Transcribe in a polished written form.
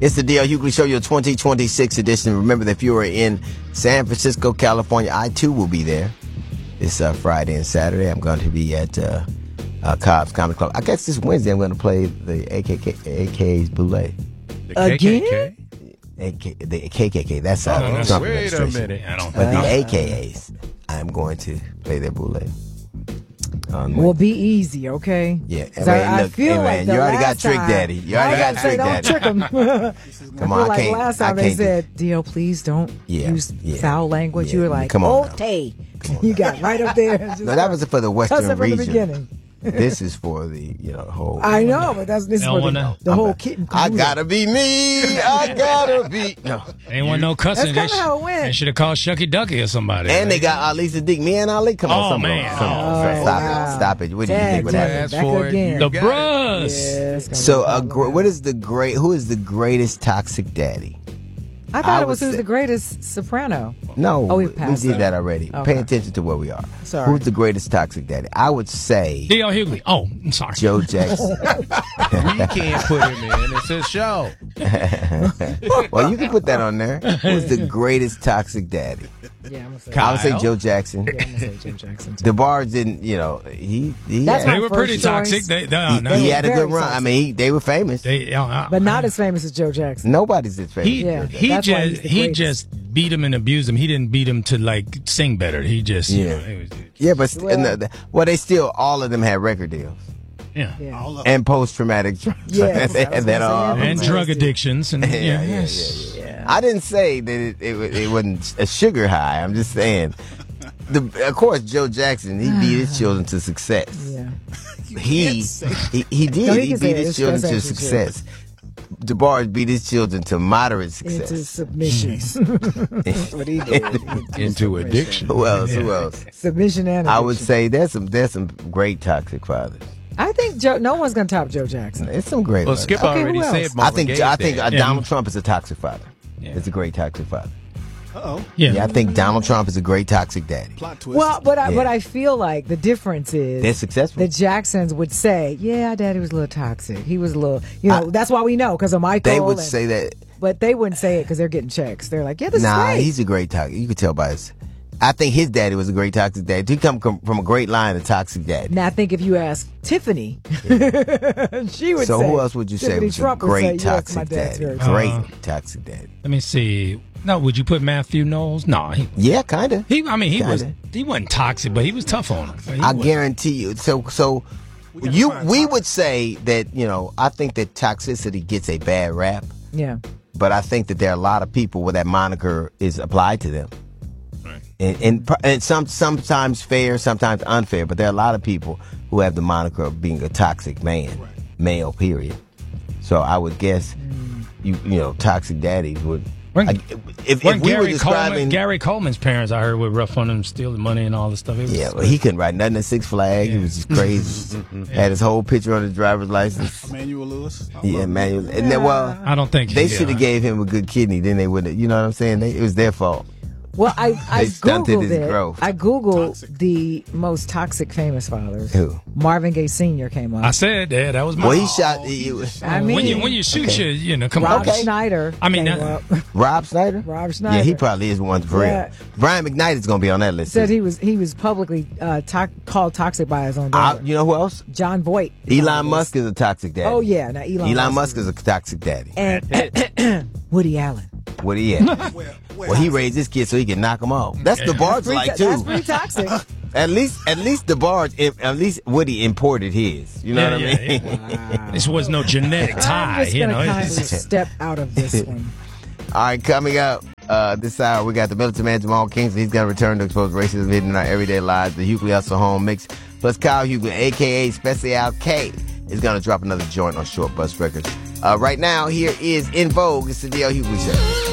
It's the D.L. Hughley Show, your 2026 edition. Remember that if you are in San Francisco, California, I too will be there. This Friday and Saturday. I'm going to be at Cobb's Comedy Club. I guess this Wednesday I'm going to play the AKA's Boulay. Again? The KKK. That's Trump Wait a minute. But the AKAs, I'm going to play their Boulay. Well, be easy, okay? Yeah. I feel like you already got Trick Daddy. You already got Trick Daddy. Don't trick him. Come on, I can't. Last time they said, "Dio, please don't use foul language." Yeah. You were like, "Come on, Tay." You got right up there. No, that was for the Western from region. The beginning. This is for the whole. I know, but this is for the whole kitten. I gotta be me. I gotta be. No, ain't want no cussing. That's kind of how it went. They should have called Shucky Ducky or somebody. And they got Ali Sadiq. Me and Ali. Come on, man. Stop it. What do you think with that? The Bros. Yes, so, what is who is the greatest toxic daddy? I thought it was who's the greatest soprano. No, we passed did that already. Okay. Pay attention to where we are. Sorry. Who's the greatest toxic daddy? I would say D.L. Hughley. Oh, I'm sorry. Joe Jackson. We can't put him in. It's his show. Well, you can put that on there. Who's the greatest toxic daddy? Yeah, I'm gonna say. I would say Joe Jackson. Yeah, I'm gonna say Joe Jackson. Too. The Bars didn't, he They were pretty toxic. He had a good run. Toxic. I mean, they were famous. But not as famous as Joe Jackson. Nobody's as famous. He just beat him and abused him. He didn't beat him to like sing better. He just but they still all of them had record deals. Yeah. And post-traumatic and drug addictions and I didn't say that it wasn't a sugar high. I'm just saying. Of course, Joe Jackson, he beat his children to success. Yeah. He did. No, he beat his children to success. DeBarge beat his children to moderate success. Into submissions. That's what he did. Into addiction. Who else? Submission and addiction. I would say there's some great toxic fathers. I think no one's going to top Joe Jackson. It's some great ones. Skip already said I think Donald Trump is a toxic father. Yeah. It's a great toxic father. Yeah, I think Donald Trump is a great toxic daddy. Plot twist. Well, but I feel like the difference is they're successful. The Jacksons would say, "Yeah, our daddy was a little toxic. He was a little, that's why we know because of Michael." They would say that, but they wouldn't say it because they're getting checks. They're like, "Yeah, this is great." He's a great toxic. You could tell by his. I think his daddy was a great toxic daddy. He come from a great line of toxic daddy. Now I think if you ask Tiffany, she would. So say, who else would you say was Trump a great say, toxic daddy? Great toxic daddy. Let me see. No, would you put Matthew Knowles? No. Yeah, kind of. He wasn't toxic, but he was tough on him. I guarantee you. So we would say that, I think that toxicity gets a bad rap. Yeah. But I think that there are a lot of people where that moniker is applied to them. Right. And sometimes fair, sometimes unfair, but there are a lot of people who have the moniker of being a toxic male, period. So I would guess toxic daddies would. If we were describing Gary Coleman's parents, I heard were rough on him, stealing money and all this stuff. He couldn't ride nothing at Six Flags. He was just crazy. Had his whole picture on his driver's license. Emmanuel Lewis. Emmanuel. And then, I don't think they should have gave him a good kidney. Then they would have. You know what I'm saying? It was their fault. Well, I stunted Googled his growth. I Googled the most toxic famous fathers. Who? Marvin Gaye Sr. came up. I said that was my. Well, he shot. When you shoot, come Rob on. Rob Schneider. Rob Schneider. Rob Schneider. Yeah, he probably is one for real. Brian McKnight is going to be on that list. Said he was publicly called toxic by his own daughter. You know who else? John Voight. Elon Musk is a toxic daddy. Oh yeah, now Elon Musk is a toxic daddy. And Woody Allen. What he at? Well, he raised his kids so he can knock them off. That's the Barge like too. That's pretty toxic. At least the Barge, at least Woody imported his. You know what I mean? Wow. This was no genetic tie. I'm just gonna kind of step out of this one. All right, coming up this hour, we got the militant man Jamal Kingston. He's going to return to expose racism hidden in our everyday lives. The Hughley Hustle Home Mix. Plus Kyle Hughley, a.k.a. Special K, is going to drop another joint on Short Bus Records. Right now, here is In Vogue. It's the D.L. Hughley Show.